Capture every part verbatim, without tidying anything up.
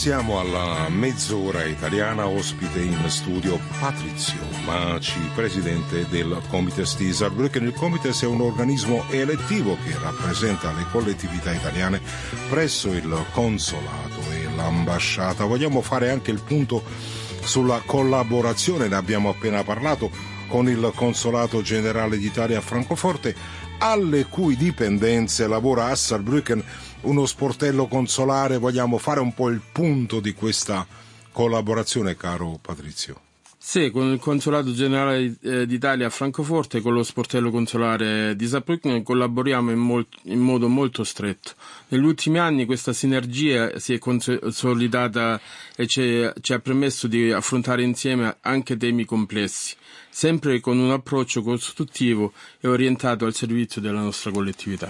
Siamo alla mezz'ora italiana, ospite in studio Patrizio Maci, presidente del Comites di Saarbrücken. Il Comites è un organismo elettivo che rappresenta le collettività italiane presso il consolato e l'ambasciata. Vogliamo fare anche il punto sulla collaborazione, ne abbiamo appena parlato, con il Consolato Generale d'Italia a Francoforte, alle cui dipendenze lavora a Saarbrücken uno sportello consolare. Vogliamo fare un po' il punto di questa collaborazione, caro Patrizio. Sì, con il Consolato Generale d'Italia a Francoforte e con lo sportello consolare di Saarbrücken collaboriamo in, molt- in modo molto stretto. Negli ultimi anni questa sinergia si è consolidata e ci, ci ha permesso di affrontare insieme anche temi complessi, sempre con un approccio costruttivo e orientato al servizio della nostra collettività.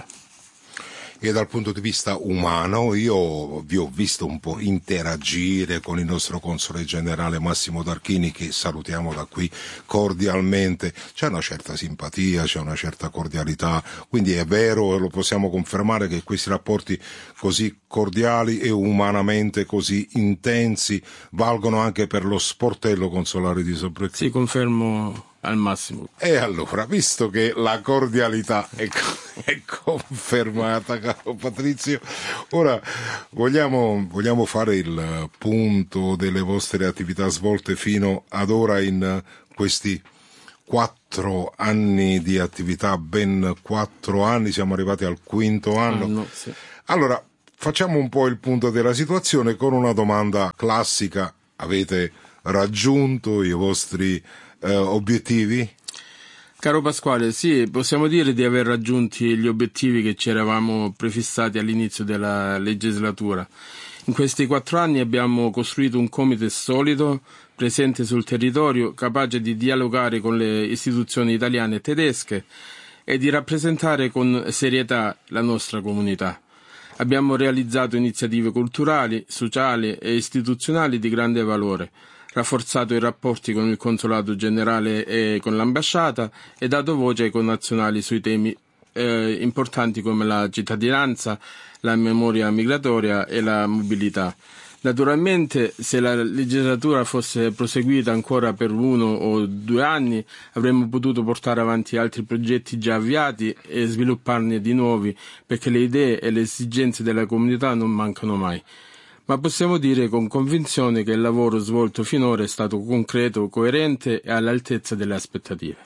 E dal punto di vista umano, io vi ho visto un po' interagire con il nostro console generale Massimo Tarchini, che salutiamo da qui cordialmente. C'è una certa simpatia, c'è una certa cordialità, quindi è vero, lo possiamo confermare, che questi rapporti così cordiali e umanamente così intensi valgono anche per lo sportello consolare di Saarbrücken. Sì, confermo al massimo. E allora, visto che la cordialità è, è confermata, caro Patrizio, ora vogliamo, vogliamo fare il punto delle vostre attività svolte fino ad ora in questi quattro anni di attività, ben quattro anni, siamo arrivati al quinto anno. Ah, no, sì. Allora, facciamo un po' il punto della situazione con una domanda classica. Avete raggiunto i vostri Uh, obiettivi? Caro Pasquale, sì, possiamo dire di aver raggiunto gli obiettivi che ci eravamo prefissati all'inizio della legislatura. In questi quattro anni abbiamo costruito un Comites solido, presente sul territorio, capace di dialogare con le istituzioni italiane e tedesche e di rappresentare con serietà la nostra comunità. Abbiamo realizzato iniziative culturali, sociali e istituzionali di grande valore, rafforzato i rapporti con il Consolato Generale e con l'ambasciata e dato voce ai connazionali sui temi eh, importanti come la cittadinanza, la memoria migratoria e la mobilità. Naturalmente, se la legislatura fosse proseguita ancora per uno o due anni, avremmo potuto portare avanti altri progetti già avviati e svilupparne di nuovi, perché le idee e le esigenze della comunità non mancano mai. Ma possiamo dire con convinzione che il lavoro svolto finora è stato concreto, coerente e all'altezza delle aspettative.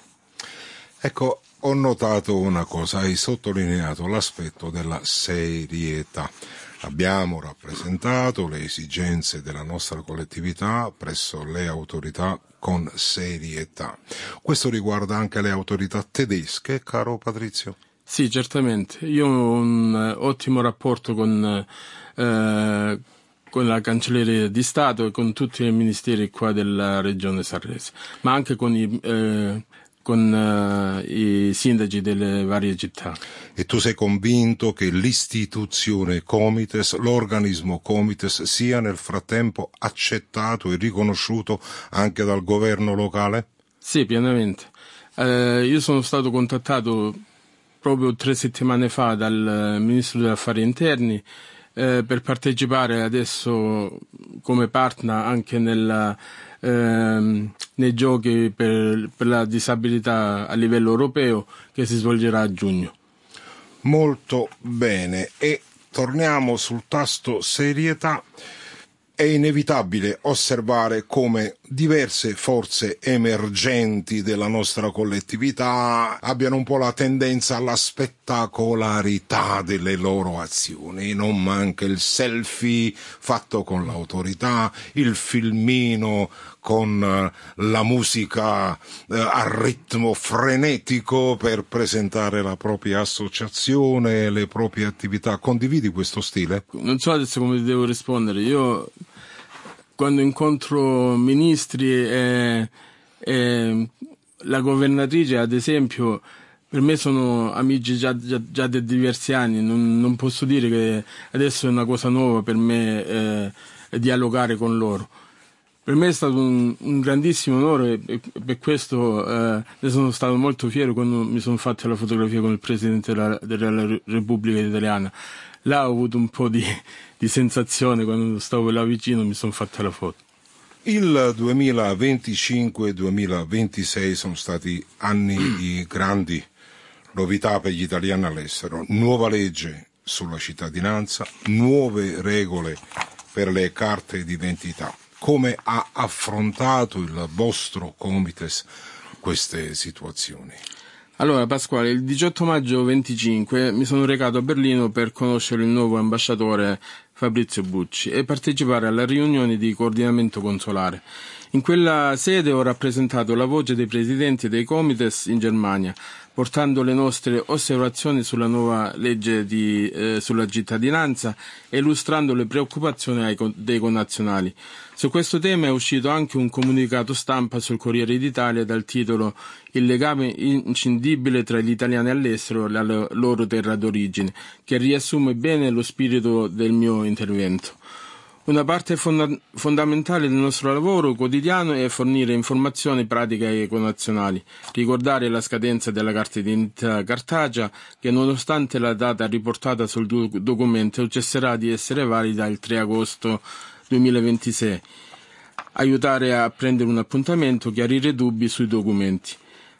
Ecco, ho notato una cosa, hai sottolineato l'aspetto della serietà. Abbiamo rappresentato le esigenze della nostra collettività presso le autorità con serietà. Questo riguarda anche le autorità tedesche, caro Patrizio? Sì, certamente. Io ho un uh, ottimo rapporto con uh, con la Cancelleria di Stato e con tutti i ministeri qua della regione sarrese, ma anche con i, eh, con, uh, i sindaci delle varie città. E tu sei convinto che l'istituzione Comites, l'organismo Comites, sia nel frattempo accettato e riconosciuto anche dal governo locale? Sì, pienamente. Eh, io sono stato contattato proprio tre settimane fa dal Ministro degli Affari Interni Eh, per partecipare adesso come partner anche nella, ehm, nei giochi per, per la disabilità a livello europeo che si svolgerà a giugno. Molto bene, e torniamo sul tasto serietà. È inevitabile osservare come diverse forze emergenti della nostra collettività abbiano un po' la tendenza alla spettacolarità delle loro azioni. Non manca il selfie fatto con l'autorità, il filmino con la musica eh, a ritmo frenetico per presentare la propria associazione e le proprie attività. Condividi questo stile? Non so adesso come devo rispondere. Io quando incontro ministri e, e la governatrice, ad esempio, per me sono amici già, già, già da diversi anni. Non, non posso dire che adesso è una cosa nuova per me eh, dialogare con loro. Per me è stato un, un grandissimo onore e per questo eh, ne sono stato molto fiero quando mi sono fatto la fotografia con il Presidente della, della Repubblica Italiana. là ho avuto un po' di, di sensazione quando stavo là vicino, mi sono fatta la foto. Il duemilaventicinque duemilaventisei sono stati anni di grandi novità per gli italiani all'estero, nuova legge sulla cittadinanza, nuove regole per le carte d'identità. Come ha affrontato il vostro Comites queste situazioni? Allora Pasquale, il diciotto maggio venticinque mi sono recato a Berlino per conoscere il nuovo ambasciatore Fabrizio Bucci e partecipare alla riunione di coordinamento consolare. In quella sede ho rappresentato la voce dei presidenti dei Comites in Germania, portando le nostre osservazioni sulla nuova legge di, eh, sulla cittadinanza e illustrando le preoccupazioni ai, dei connazionali. Su questo tema è uscito anche un comunicato stampa sul Corriere d'Italia dal titolo «Il legame inscindibile tra gli italiani all'estero e la loro terra d'origine», che riassume bene lo spirito del mio intervento. Una parte fonda- fondamentale del nostro lavoro quotidiano è fornire informazioni pratiche ai connazionali, ricordare la scadenza della carta d'identità cartacea che nonostante la data riportata sul do- documento cesserà di essere valida il tre agosto duemilaventisei, aiutare a prendere un appuntamento, chiarire dubbi sui documenti.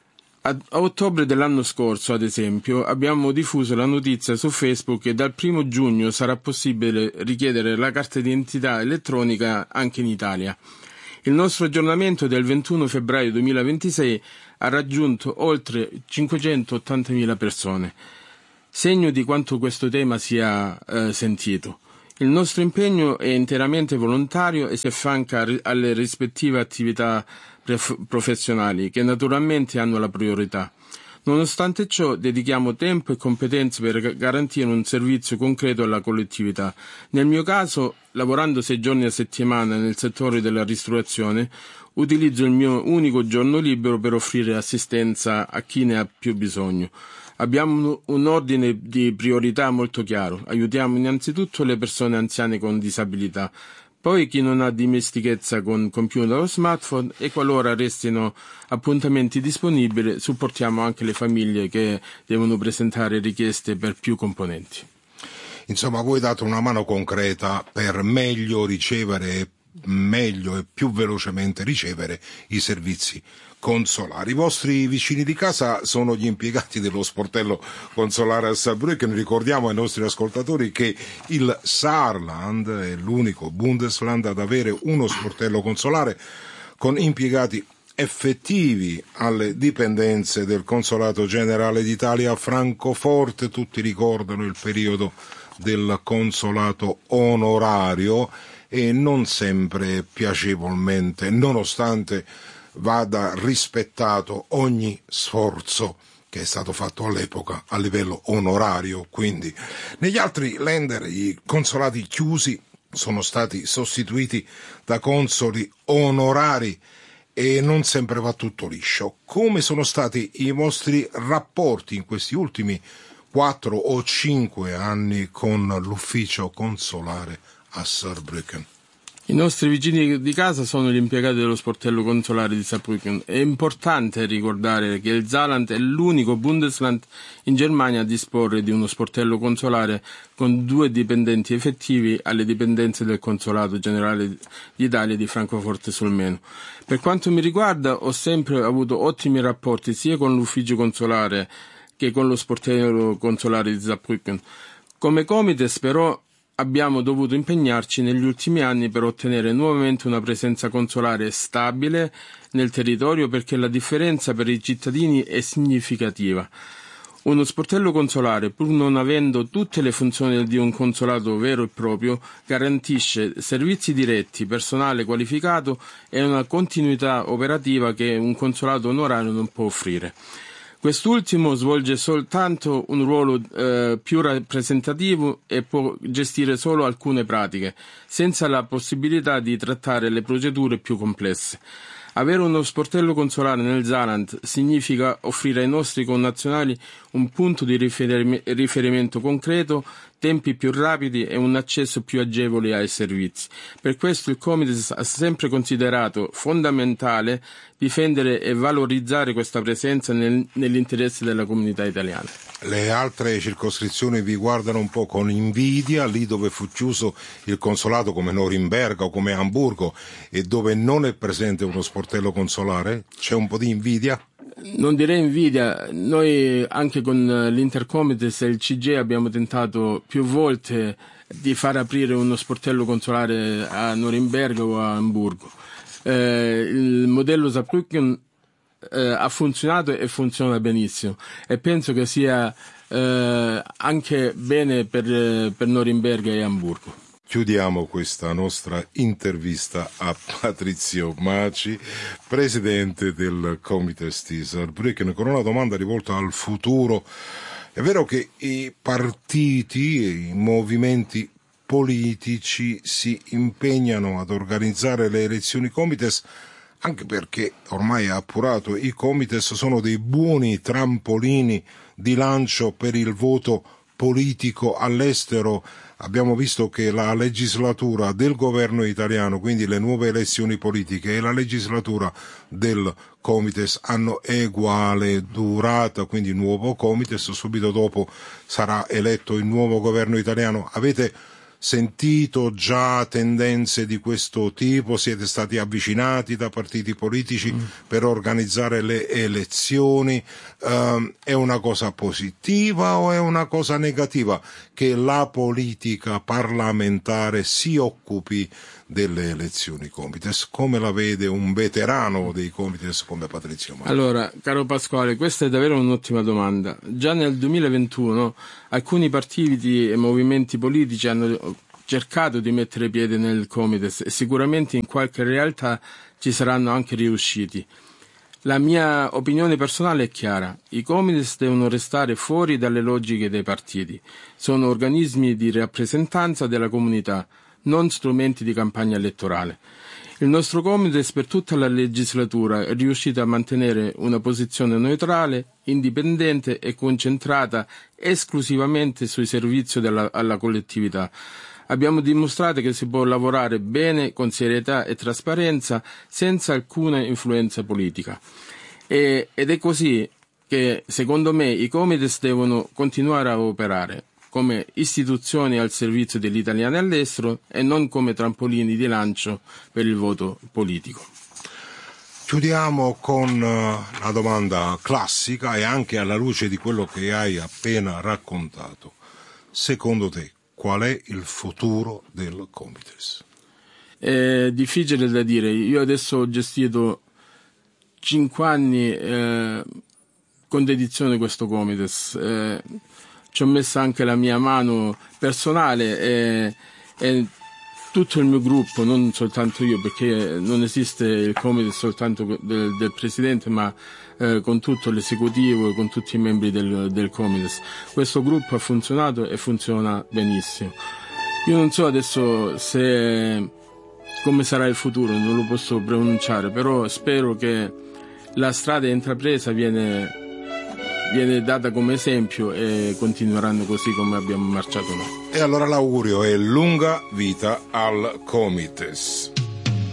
A, a ottobre dell'anno scorso, ad esempio, abbiamo diffuso la notizia su Facebook che dal primo giugno sarà possibile richiedere la carta d'identità elettronica anche in Italia. Il nostro aggiornamento del ventuno febbraio duemilaventisei ha raggiunto oltre cinquecentottantamila persone, segno di quanto questo tema sia eh, sentito. Il nostro impegno è interamente volontario e si affianca alle rispettive attività professionali che naturalmente hanno la priorità. Nonostante ciò dedichiamo tempo e competenze per garantire un servizio concreto alla collettività. Nel mio caso, lavorando sei giorni a settimana nel settore della ristorazione, utilizzo il mio unico giorno libero per offrire assistenza a chi ne ha più bisogno. Abbiamo un ordine di priorità molto chiaro. Aiutiamo innanzitutto le persone anziane con disabilità, poi chi non ha dimestichezza con computer o smartphone e qualora restino appuntamenti disponibili supportiamo anche le famiglie che devono presentare richieste per più componenti. Insomma, voi date una mano concreta per meglio ricevere, meglio e più velocemente ricevere i servizi consolari. I vostri vicini di casa sono gli impiegati dello sportello consolare a Saarbrücken. Ricordiamo ai nostri ascoltatori che il Saarland è l'unico Bundesland ad avere uno sportello consolare con impiegati effettivi alle dipendenze del Consolato Generale d'Italia a Francoforte. Tutti ricordano il periodo del consolato onorario e non sempre piacevolmente, nonostante vada rispettato ogni sforzo che è stato fatto all'epoca a livello onorario. Quindi negli altri Länder i consolati chiusi sono stati sostituiti da consoli onorari e non sempre va tutto liscio. Come sono stati i vostri rapporti in questi ultimi quattro o cinque anni con l'ufficio consolare a Saarbrücken? I nostri vicini di casa sono gli impiegati dello sportello consolare di Saarbrücken. È importante ricordare che il Saarland è l'unico Bundesland in Germania a disporre di uno sportello consolare con due dipendenti effettivi alle dipendenze del Consolato Generale d'Italia di Francoforte sul Meno. Per quanto mi riguarda, ho sempre avuto ottimi rapporti sia con l'ufficio consolare che con lo sportello consolare di Saarbrücken. Come Comites, però, abbiamo dovuto impegnarci negli ultimi anni per ottenere nuovamente una presenza consolare stabile nel territorio perché la differenza per i cittadini è significativa. Uno sportello consolare, pur non avendo tutte le funzioni di un consolato vero e proprio, garantisce servizi diretti, personale qualificato e una continuità operativa che un consolato onorario non può offrire. Quest'ultimo svolge soltanto un ruolo eh, più rappresentativo e può gestire solo alcune pratiche, senza la possibilità di trattare le procedure più complesse. Avere uno sportello consolare nel Saarland significa offrire ai nostri connazionali un punto di riferimento concreto, tempi più rapidi e un accesso più agevole ai servizi. Per questo il Comites ha sempre considerato fondamentale difendere e valorizzare questa presenza nel, nell'interesse della comunità italiana. Le altre circoscrizioni vi guardano un po' con invidia, lì dove fu chiuso il consolato come Norimberga o come Amburgo e dove non è presente uno sportello consolare? C'è un po' di invidia? Non direi invidia, noi anche con l'Intercomites e il C G abbiamo tentato più volte di far aprire uno sportello consolare a Norimberga o a Amburgo. Eh, il modello Saarbrücken eh, ha funzionato e funziona benissimo e penso che sia eh, anche bene per, per Norimberga e Amburgo. Chiudiamo questa nostra intervista a Patrizio Maci, presidente del Comites di Saarbrücken, con una domanda rivolta al futuro. È vero che i partiti, i movimenti politici si impegnano ad organizzare le elezioni Comites, anche perché ormai è appurato i Comites sono dei buoni trampolini di lancio per il voto politico all'estero. Abbiamo visto che la legislatura del governo italiano, quindi le nuove elezioni politiche, e la legislatura del Comites hanno eguale durata, quindi nuovo Comites, subito dopo sarà eletto il nuovo governo italiano. Avete sentito già tendenze di questo tipo? Siete stati avvicinati da partiti politici mm. per organizzare le elezioni? Um, è una cosa positiva o è una cosa negativa che la politica parlamentare si occupi delle elezioni Comites? Come la vede un veterano dei Comites come Patrizio Maci? Allora, caro Pasquale, questa è davvero un'ottima domanda. Già nel duemilaventuno alcuni partiti e movimenti politici hanno cercato di mettere piede nel Comites e sicuramente in qualche realtà ci saranno anche riusciti. La mia opinione personale è chiara: i Comites devono restare fuori dalle logiche dei partiti. Sono organismi di rappresentanza della comunità, non strumenti di campagna elettorale. Il nostro Comites per tutta la legislatura è riuscito a mantenere una posizione neutrale, indipendente e concentrata esclusivamente sui servizi della, alla collettività. Abbiamo dimostrato che si può lavorare bene, con serietà e trasparenza, senza alcuna influenza politica. E, ed è così che, secondo me, i Comites devono continuare a operare come istituzioni al servizio degli italiani all'estero e non come trampolini di lancio per il voto politico. Chiudiamo con la domanda classica e anche alla luce di quello che hai appena raccontato. Secondo te, qual è il futuro del Comites? È difficile da dire. Io adesso ho gestito cinque anni eh, con dedizione questo Comites. Eh, ci ho messo anche la mia mano personale e, e tutto il mio gruppo, non soltanto io, perché non esiste il Comites soltanto del, del presidente, ma eh, con tutto l'esecutivo e con tutti i membri del, del Comites. Questo gruppo ha funzionato e funziona benissimo. Io non so adesso se come sarà il futuro, non lo posso pronunciare, però spero che la strada intrapresa viene viene data come esempio e continueranno così come abbiamo marciato noi. E allora l'augurio è lunga vita al Comites.